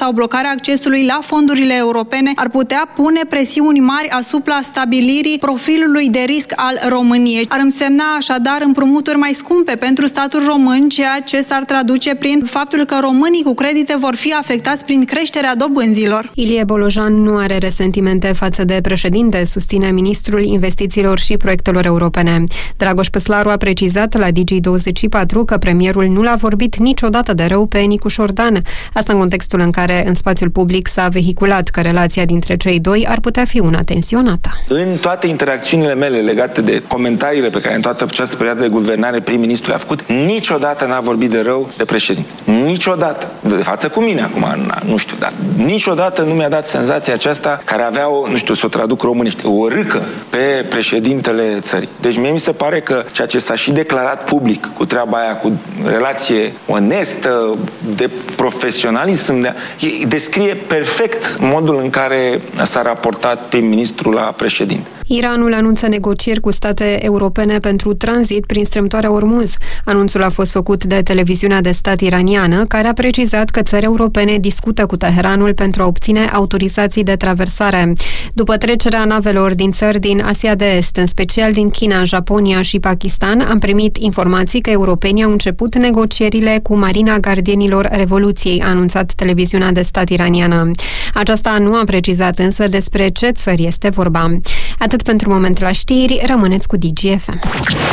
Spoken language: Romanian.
sau blocarea accesului la fondurile europene ar putea pune presiuni mari asupra stabilirii profilului de risc al României. Ar însemna așadar împrumuturi mai scumpe pentru statul român, ceea ce s-ar traduce prin faptul că românii cu credite vor fi afectați prin creșterea dobânzilor. Ilie Bolojan nu are resentimente față de președinte, susține ministrul investițiilor și proiectelor europene. Dragoș Păslaru a precizat la Digi24 că premierul nu l-a vorbit niciodată de rău pe Nicu Șordan. Asta în contextul în care în spațiul public s-a vehiculat că relația dintre cei doi ar putea fi una tensionată. În toate interacțiunile mele legate de comentariile pe care în toată această perioadă de guvernare prim-ministrul a făcut, niciodată n-a vorbit de rău de președinte. Niciodată. De față cu mine acum, nu știu, dar niciodată nu mi-a dat senzația aceasta care avea o, nu știu, să o traduc românește, o râcă pe președintele țării. Deci mie mi se pare că ceea ce s-a și declarat public cu treaba aia, cu relație onestă, de profesionalism, descrie perfect modul în care s-a raportat prim-ministrul la președinte. Iranul anunță negocieri cu state europene pentru tranzit prin strâmtoarea Ormuz. Anunțul a fost făcut de televiziunea de stat iraniană, care a precizat că țări europene discută cu Teheranul pentru a obține autorizații de traversare. După trecerea navelor din țări din Asia de Est, în special din China, Japonia și Pakistan, am primit informații că europenii au început negocierile cu Marina Gardienilor Revoluției, a anunțat televiziunea de stat iraniană. Aceasta nu a precizat însă despre ce țări este vorba. Atât pentru moment la știri, rămâneți cu Digi FM.